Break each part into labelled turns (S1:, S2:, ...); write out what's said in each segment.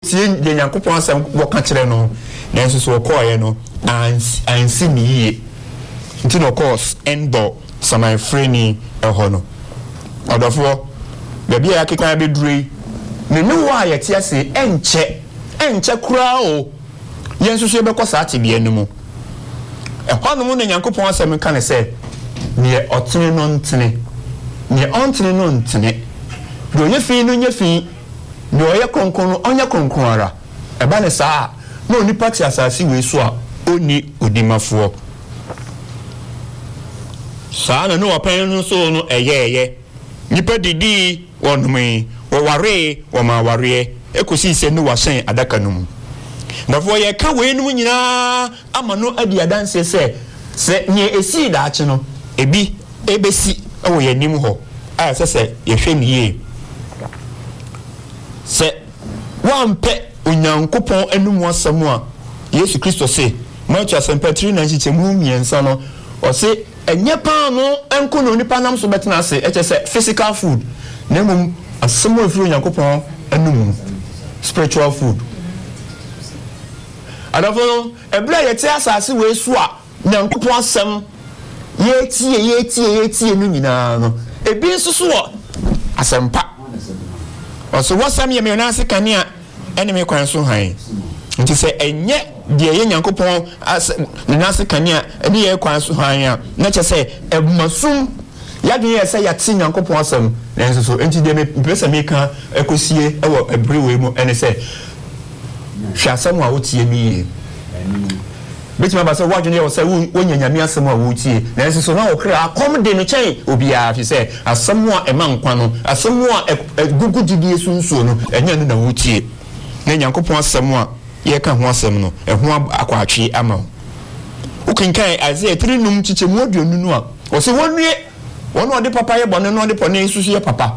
S1: tie de Nyankopon asem wo ka kire no na nso so koye no ansi ni yie nti no course endo samai freni eho no odofo bia ya keka be dure me no wa ye tie ase enche kura o yenso so be kosa ate bia no mu eho no mu na Nyankopon asem ka ne se ne otene no ntene ne ontene no ntene do yefi no yefi ne oye kronkron no onya kronkron ara eba ne saa na oni party asasi we so a oni odimafo saa na no wapan no so no eye nipa didi wonme wo ware wo ma ware ekosi se no wasen adaka no mu ndafo ye ka we no nyina ama no adi adanse se nye esi da ache no ebi ebesi ewo ye nim ho a se ye hwe niye se wampe Onyankopon enum asem a Yesu Kristo se Matthew asempatri na nchichemu miensa no o se enye pa no enko no nipa nam so betena ase eche se physical food na mum asem ofiri Onyankopon enum spiritual food adafo no ebra ye te asase we su a Onyankopon asem ye tie no nyina no ebi nsusu wo asempa o so wasam ye me na ase kanea enemy kwan so han nti se enye de ye Nyankopon na se kanea ene ye kwan so han a na che se ebumasum ya de ye se ya ti Nyankopon asem na nso so enti de me pesa me ka ekosie ewo ebrewe mu ene se hwa asem a wotie mi betima ba se wadwene ye wo se wonya nyame asem a wotie na nso so na wo kra akom de no chen obia fi se asem a ema nkwa no asem a gugu didie sunsuo no enya no na wotie na Nyankopon asem a ye ka ho asem no ho akwatwe ama ukinkan Isaiah 3 num chichemu aduonu no a wo se wonue wono ode papa ye bone no ode pone susu ye papa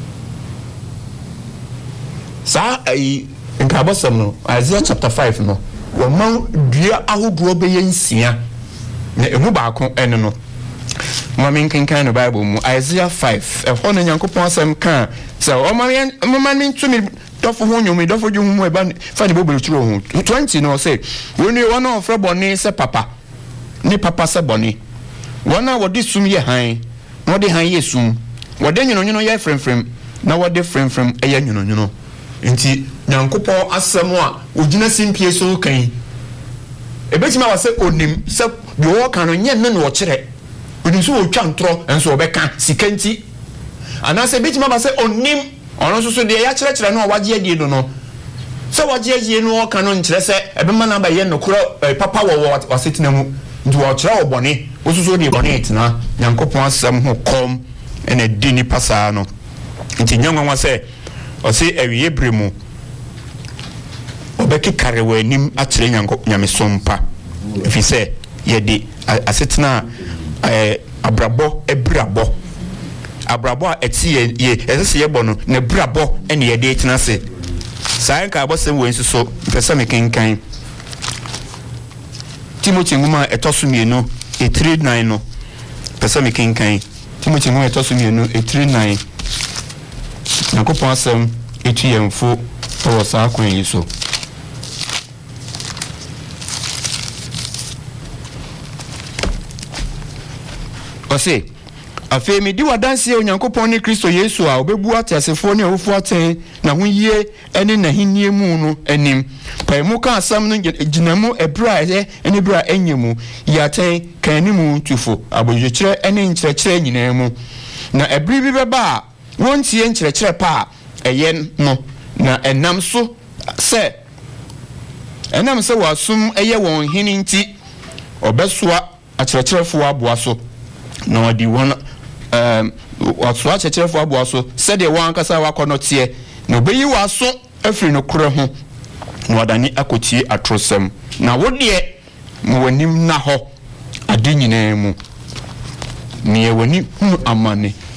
S1: sa ai nkabosem no Isaiah chapter 5 no wo man dua ahodo be yensia na emu ba ko ene no mama nkenkan no Bible mu Isaiah 5 ho na Nyankopon asem kan se o mama ntumi dofo ho nyomi dofo ju hu eba fa ni bobelu chiro hu 20 no say woni wona ofre bone se papa ni papa se bone wona wodi sum ye han wodi han ye sum wodi nyononyono ye fremfrem na wodi fremfrem eye nyononyono nti Nyankopon asem a ogina simpie so kan ebetima wase onim se bi wo kan no nye ne no kire onim so otwa ntro enso obeka sikanti anase ebetima wase onim ono so de ya kire no waje adie no se waje adie no kan no nkire se ebema na ba ye no kro papa wo wasetina mu nti wo kire obone wo so de bone etina Nyankopon asem ho kom ene dini pasa no nti nyanwa se o se ewie bremu obeki karewa nim akire nyamesompa fi se yede asetina abrabo ebrabo a eti ye esese ye bono na brabo ene yede etina se sai ka abosem wensu so pesa mekenkan Timothy nguma etosumienu e39 no pesa mekenkan Timothy nguma etosumienu e39 Nyankopon asem etuyemfo to sa kwan yi so ose afi mi di wadanse Onyankopon ni Kristo Yesu a obebu atiasefo ne awofo aten na ho yie ene na hinie mu no anim pai mu ka asam no ginamu ebra ene bra enyemu yaten kanimu tufo abojekire ene nkyerɛkyerɛ nyina mu na ebri bi beba wontie nkyerɛkyerɛ pa eyen no na enam so se wasum eye won hini nti obesoa akyerɛkyerɛfo aboa so na odi won wasoa akyerɛkyerɛfo aboa so se de wan kasa wakonotie na obeyi waso afiri no kore ho na wadani akotie atrosem na wodie mo wanim na ho ade nyina mu ne wani hu amane